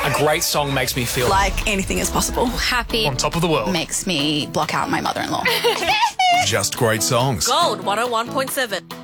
A great song makes me feel like anything is possible. Happy. on top of the world. Makes me block out my mother-in-law. Just great songs. Gold 101.7.